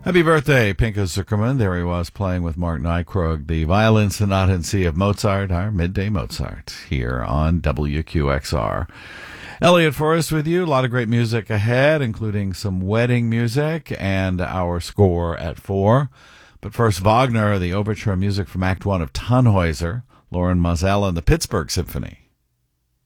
Happy birthday, Pinko Zuckerman. There he was playing with Mark Nykrog, the Violin Sonata in C of Mozart, our Midday Mozart, here on WQXR. Elliot Forrest with you. A lot of great music ahead, including some wedding music and our score at 4. But first, Wagner, the overture music from Act 1 of Tannhäuser, Loren Maazel and the Pittsburgh Symphony.